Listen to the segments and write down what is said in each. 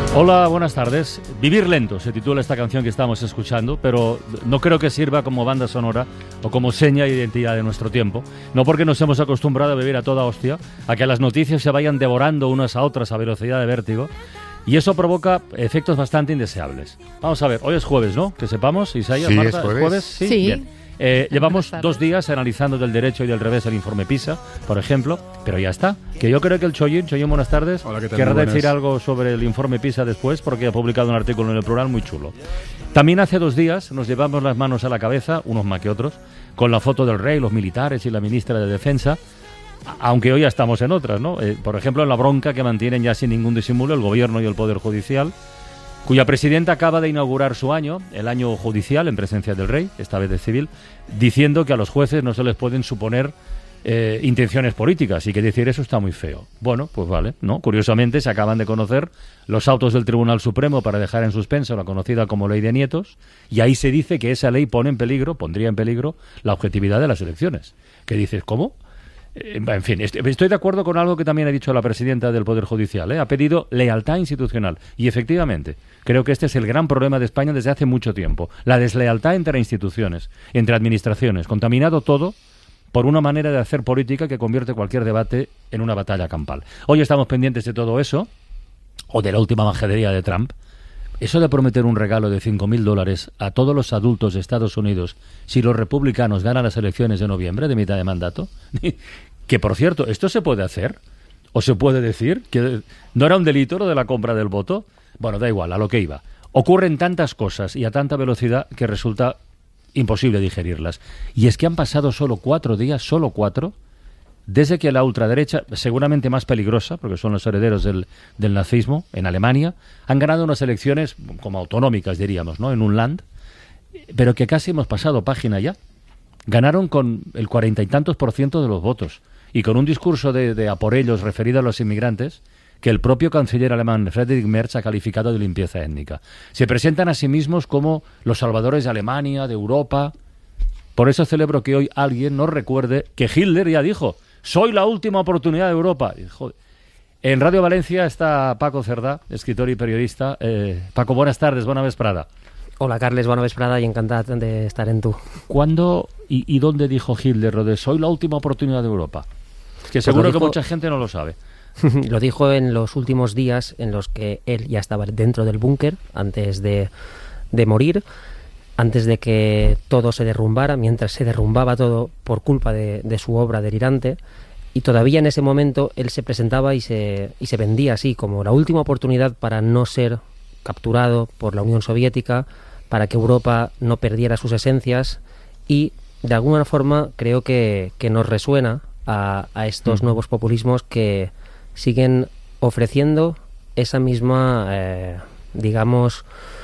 Hola, buenas tardes. Vivir lento se titula esta canción que estamos escuchando, pero no creo que sirva como banda sonora o como seña de identidad de nuestro tiempo. No porque nos hemos acostumbrado a vivir a toda hostia, a que las noticias se vayan devorando unas a otras a velocidad de vértigo, y eso provoca efectos bastante indeseables. Vamos a ver, hoy es jueves, ¿no? Que sepamos, Isaías, Sí, Marta, ¿es jueves? ¿es jueves? Sí. Bien. Llevamos 2 días analizando del derecho y del revés el informe PISA, por ejemplo, pero ya está. Que yo creo que el Chollín, buenas tardes, Hola, ¿qué tal? querrá Muy decir buenas. algo sobre el informe PISA después, porque ha publicado un artículo en el Plural muy chulo. También hace 2 días nos llevamos las manos a la cabeza, unos más que otros, con la foto del rey, los militares y la ministra de Defensa, aunque hoy ya estamos en otras, ¿no? Por ejemplo, en la bronca que mantienen ya sin ningún disimulo el gobierno y el Poder Judicial, cuya presidenta acaba de inaugurar su año, el año judicial, en presencia del rey, esta vez de civil, diciendo que a los jueces no se les pueden suponer intenciones políticas, y que decir eso está muy feo. Bueno, pues vale, ¿no? Curiosamente se acaban de conocer los autos del Tribunal Supremo para dejar en suspenso la conocida como Ley de Nietos, y ahí se dice que esa ley pondría en peligro la objetividad de las elecciones. ¿Qué dices? ¿Cómo? En fin, estoy de acuerdo con algo que también ha dicho la presidenta del Poder Judicial, ¿eh? Ha pedido lealtad institucional, y efectivamente, creo que este es el gran problema de España desde hace mucho tiempo, la deslealtad entre instituciones, entre administraciones, contaminado todo por una manera de hacer política que convierte cualquier debate en una batalla campal. Hoy estamos pendientes de todo eso, o de la última majadería de Trump. Eso de prometer un regalo de $5.000 a todos los adultos de Estados Unidos si los republicanos ganan las elecciones de noviembre, de mitad de mandato, que por cierto, ¿esto se puede hacer? ¿O se puede decir que no era un delito lo de la compra del voto? Bueno, da igual, a lo que iba. Ocurren tantas cosas y a tanta velocidad que resulta imposible digerirlas. Y es que han pasado solo 4 días, solo 4, desde que la ultraderecha, seguramente más peligrosa, porque son los herederos del nazismo, en Alemania, han ganado unas elecciones como autonómicas, diríamos, ¿no? En un land, pero que casi hemos pasado página ya. Ganaron con el 40 y tantos % de los votos, y con un discurso de a por ellos referido a los inmigrantes que el propio canciller alemán Friedrich Merz ha calificado de limpieza étnica. Se presentan a sí mismos como los salvadores de Alemania, de Europa. Por eso celebro que hoy alguien nos recuerde que Hitler ya dijo: soy la última oportunidad de Europa. Y, joder. En Radio Valencia está Paco Cerdá, escritor y periodista. Paco, buenas tardes, bona vesprada. Hola, Carles, bona vesprada y encantado de estar en tú. ¿Cuándo y dónde dijo Hitler lo de soy la última oportunidad de Europa? Es que seguro que mucha gente no lo sabe. Lo dijo en los últimos días en los que él ya estaba dentro del búnker antes de morir, antes de que todo se derrumbara, mientras se derrumbaba todo por culpa de su obra delirante. Y todavía en ese momento él se presentaba y se vendía así como la última oportunidad para no ser capturado por la Unión Soviética, para que Europa no perdiera sus esencias, y de alguna forma creo que nos resuena a estos nuevos populismos que siguen ofreciendo esa misma, digamos,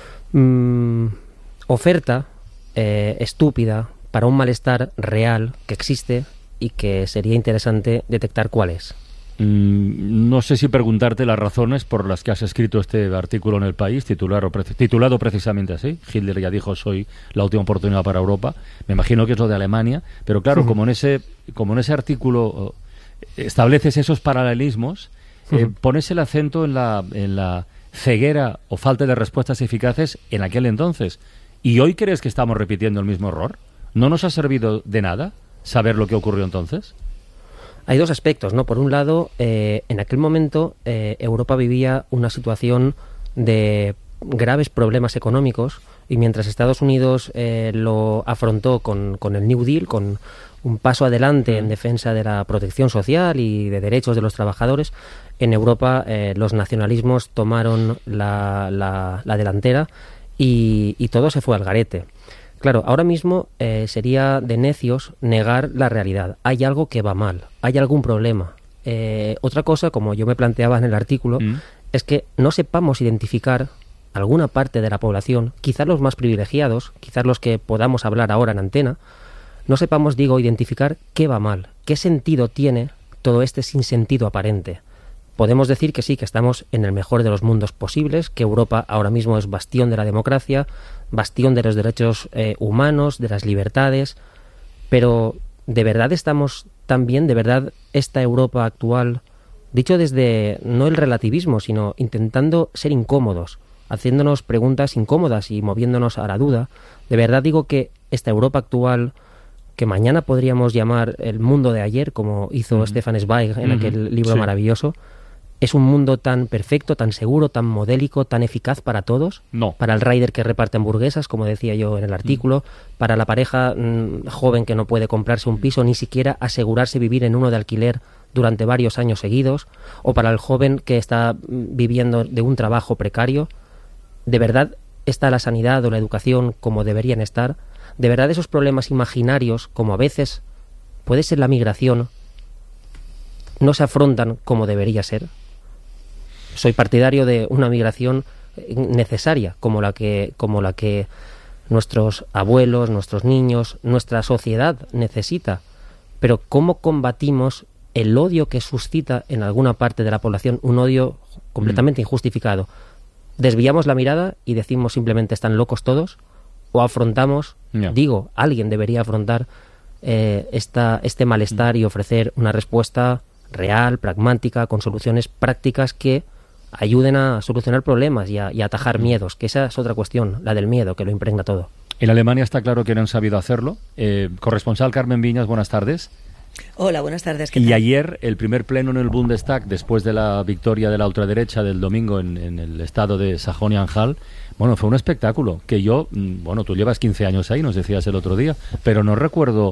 oferta estúpida para un malestar real que existe y que sería interesante detectar cuál es. No sé si preguntarte las razones por las que has escrito este artículo en El País, titulado precisamente así. Hitler ya dijo: soy la última oportunidad para Europa. Me imagino que es lo de Alemania, pero claro, como en ese artículo estableces esos paralelismos, pones el acento en la ceguera o falta de respuestas eficaces en aquel entonces. ¿Y hoy crees que estamos repitiendo el mismo error? ¿No nos ha servido de nada saber lo que ocurrió entonces? Hay dos aspectos, ¿no? Por un lado, en aquel momento Europa vivía una situación de graves problemas económicos, y mientras Estados Unidos lo afrontó con el New Deal, con un paso adelante en defensa de la protección social y de derechos de los trabajadores, en Europa los nacionalismos tomaron la delantera y todo se fue al garete. Claro, ahora mismo sería de necios negar la realidad. Hay algo que va mal, hay algún problema. Otra cosa, como yo me planteaba en el artículo, es que no sepamos identificar alguna parte de la población, quizás los más privilegiados, quizás los que podamos hablar ahora en antena, no sepamos, identificar qué va mal, qué sentido tiene todo este sinsentido aparente. Podemos decir que sí, que estamos en el mejor de los mundos posibles, que Europa ahora mismo es bastión de la democracia, bastión de los derechos humanos, de las libertades, pero ¿de verdad estamos tan bien? ¿De verdad esta Europa actual dicho desde no el relativismo, sino intentando ser incómodos, haciéndonos preguntas incómodas y moviéndonos a la duda. De verdad digo que esta Europa actual, que mañana podríamos llamar el mundo de ayer, como hizo Stefan Zweig en aquel libro maravilloso, ¿es un mundo tan perfecto, tan seguro, tan modélico, tan eficaz para todos? No. Para el rider que reparte hamburguesas, como decía yo en el artículo, para la pareja joven que no puede comprarse un piso, ni siquiera asegurarse vivir en uno de alquiler durante varios años seguidos, o para el joven que está viviendo de un trabajo precario. ¿De verdad está la sanidad o la educación como deberían estar? ¿De verdad esos problemas imaginarios, como a veces puede ser la migración, no se afrontan como debería ser? Soy partidario de una migración necesaria, como la que nuestros abuelos, nuestros niños, nuestra sociedad necesita. Pero ¿cómo combatimos el odio que suscita en alguna parte de la población, un odio completamente injustificado? ¿Desviamos la mirada y decimos simplemente están locos todos? ¿O afrontamos, alguien debería afrontar este malestar y ofrecer una respuesta real, pragmática, con soluciones prácticas que ayuden a solucionar problemas y a atajar miedos, que esa es otra cuestión, la del miedo, que lo impregna todo? En Alemania está claro que no han sabido hacerlo. Corresponsal Carmen Viñas, buenas tardes. Hola, buenas tardes. ¿Qué y tal? Ayer, el primer pleno en el Bundestag, después de la victoria de la ultraderecha del domingo en el estado de Sajonia-Anhalt, bueno, fue un espectáculo que yo, bueno, tú llevas 15 años ahí, nos decías el otro día, pero no recuerdo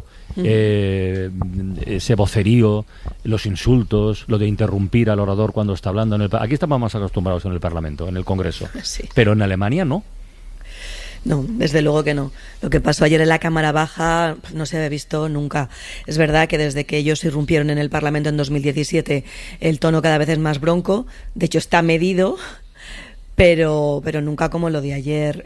ese vocerío, los insultos, lo de interrumpir al orador cuando está hablando. Aquí estamos más acostumbrados en el Parlamento, en el Congreso, sí. Pero en Alemania no. No, desde luego que no. Lo que pasó ayer en la Cámara Baja no se había visto nunca. Es verdad que desde que ellos irrumpieron en el Parlamento en 2017 el tono cada vez es más bronco. De hecho, está medido, pero nunca como lo de ayer.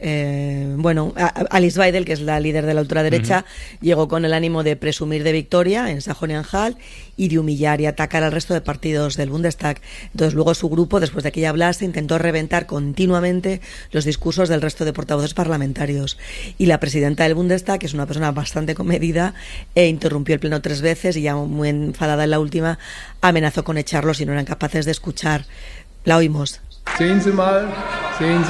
Alice Weidel, que es la líder de la ultraderecha, llegó con el ánimo de presumir de victoria en Sajonia-Anhalt y de humillar y atacar al resto de partidos del Bundestag. Entonces luego su grupo, después de que ella hablase, intentó reventar continuamente los discursos del resto de portavoces parlamentarios. Y la presidenta del Bundestag, que es una persona bastante comedida, interrumpió el pleno 3 veces y ya muy enfadada en la última, amenazó con echarlos si no eran capaces de escuchar. La oímos. Sehen Sie mal, sehen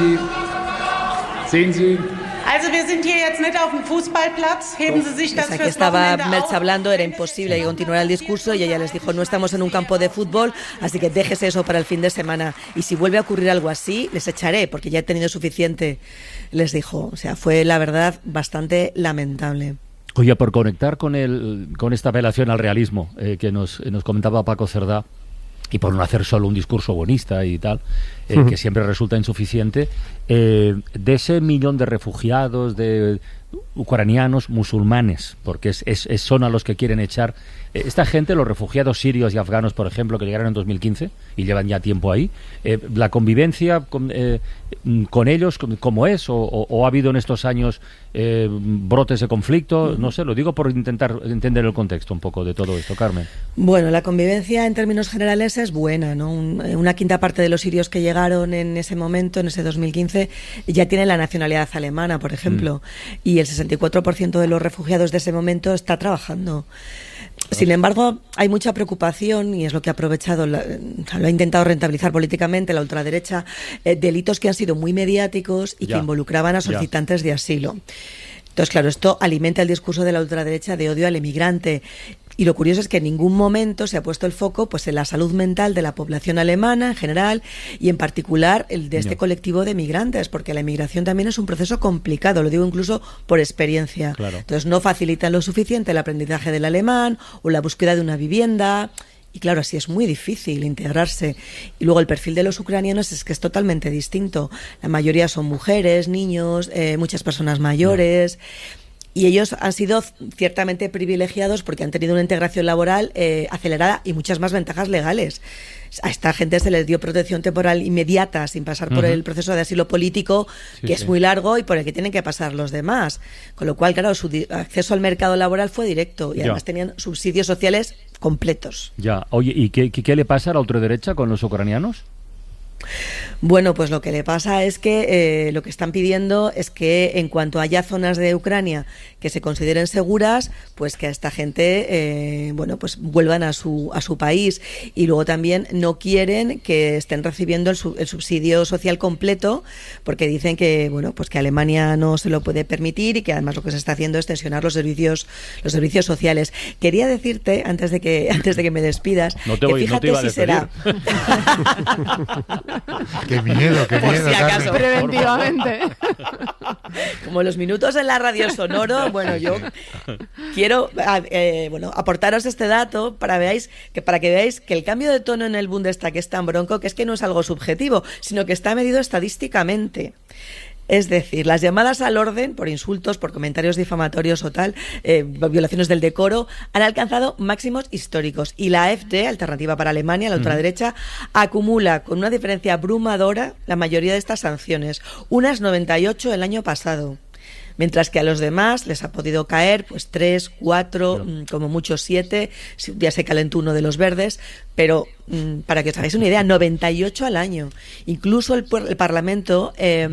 Sie. Also wir sind hier jetzt nicht auf dem Fußballplatz. Heben Sie sich das Aquí fürs estaba Wochenende Merz auf. hablando, era imposible que continuara el discurso y ella les dijo, no estamos en un campo de fútbol, así que déjese eso para el fin de semana. Y si vuelve a ocurrir algo así, les echaré, porque ya he tenido suficiente, les dijo. O sea, fue la verdad bastante lamentable. Oye, por conectar con esta apelación al realismo que nos comentaba Paco Cerdá, y por no hacer solo un discurso bonista y tal, que siempre resulta insuficiente, de ese millón de refugiados, de ucranianos, musulmanes, porque son a los que quieren echar. Esta gente, los refugiados sirios y afganos, por ejemplo, que llegaron en 2015 y llevan ya tiempo ahí, la convivencia con ellos, ¿cómo es? ¿O ha habido en estos años brotes de conflicto? No sé, lo digo por intentar entender el contexto un poco de todo esto, Carmen. Bueno, la convivencia en términos generales es buena, ¿no? Una quinta parte de los sirios que llegaron en ese momento, en ese 2015, ya tienen la nacionalidad alemana, por ejemplo, y el 64% de los refugiados de ese momento está trabajando. Sin embargo, hay mucha preocupación, y es lo que ha aprovechado, lo ha intentado rentabilizar políticamente la ultraderecha, delitos que han sido muy mediáticos y que involucraban a solicitantes de asilo. Entonces, claro, esto alimenta el discurso de la ultraderecha de odio al emigrante. Y lo curioso es que en ningún momento se ha puesto el foco pues en la salud mental de la población alemana en general y en particular el de este colectivo de migrantes, porque la emigración también es un proceso complicado, lo digo incluso por experiencia. Claro. Entonces no facilitan lo suficiente el aprendizaje del alemán o la búsqueda de una vivienda. Y claro, así es muy difícil integrarse. Y luego el perfil de los ucranianos es que es totalmente distinto. La mayoría son mujeres, niños, muchas personas mayores. Y ellos han sido ciertamente privilegiados porque han tenido una integración laboral acelerada y muchas más ventajas legales. A esta gente se les dio protección temporal inmediata sin pasar por el proceso de asilo político, que es muy largo y por el que tienen que pasar los demás. Con lo cual, claro, su acceso al mercado laboral fue directo y además tenían subsidios sociales completos. Ya, oye, ¿y qué le pasa a la ultraderecha con los ucranianos? Bueno, pues lo que le pasa es que lo que están pidiendo es que en cuanto haya zonas de Ucrania que se consideren seguras, pues que a esta gente, pues vuelvan a su país. Y luego también no quieren que estén recibiendo el subsidio social completo, porque dicen que, pues que Alemania no se lo puede permitir y que además lo que se está haciendo es tensionar los servicios sociales. Quería decirte, antes de que me despidas, fíjate si será. Qué miedo, por si acaso. Preventivamente. Como los minutos en la radio sonoro, yo quiero aportaros este dato para que veáis que el cambio de tono en el Bundestag es tan bronco que es que no es algo subjetivo, sino que está medido estadísticamente. Es decir, las llamadas al orden por insultos, por comentarios difamatorios o tal, violaciones del decoro, han alcanzado máximos históricos. Y la AfD, Alternativa para Alemania, la ultraderecha, acumula con una diferencia abrumadora la mayoría de estas sanciones, unas 98 el año pasado. Mientras que a los demás les ha podido caer 3, 4, como mucho 7, ya se calentó uno de los verdes, pero para que os hagáis una idea, 98 al año. Incluso el Parlamento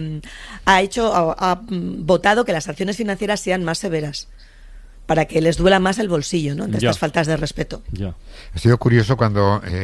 ha votado que las sanciones financieras sean más severas, para que les duela más el bolsillo, ¿no?, de estas faltas de respeto. Ha sido curioso cuando